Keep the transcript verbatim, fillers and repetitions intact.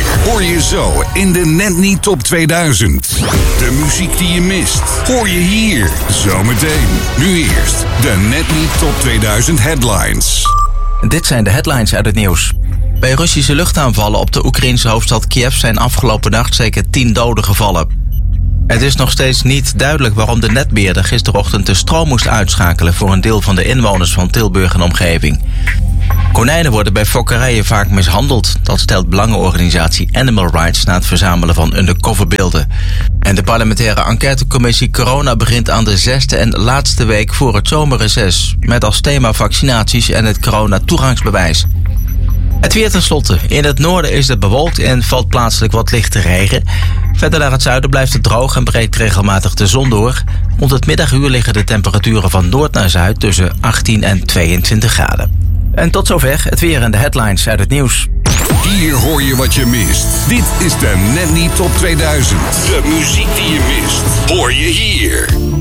hoor je zo in de Net Niet Top tweeduizend. De muziek die je mist, hoor je hier zometeen. Nu eerst de Net Niet Top tweeduizend headlines. Dit zijn de headlines uit het nieuws. Bij Russische luchtaanvallen op de Oekraïnse hoofdstad Kiev zijn afgelopen nacht zeker tien doden gevallen. Het is nog steeds niet duidelijk waarom de netbeheerder gisterochtend de stroom moest uitschakelen voor een deel van de inwoners van Tilburg en omgeving. Konijnen worden bij fokkerijen vaak mishandeld. Dat stelt belangenorganisatie Animal Rights na het verzamelen van undercoverbeelden. En de parlementaire enquêtecommissie Corona begint aan de zesde en laatste week voor het zomerreces. Met als thema vaccinaties en het corona-toegangsbewijs. Het weer tenslotte. In het noorden is het bewolkt en valt plaatselijk wat lichte regen. Verder naar het zuiden blijft het droog en breekt regelmatig de zon door. Rond het middaguur liggen de temperaturen van noord naar zuid tussen achttien en tweeëntwintig graden. En tot zover het weer en de headlines uit het nieuws. Hier hoor je wat je mist. Dit is de Net Niet Top tweeduizend. De muziek die je mist, hoor je hier.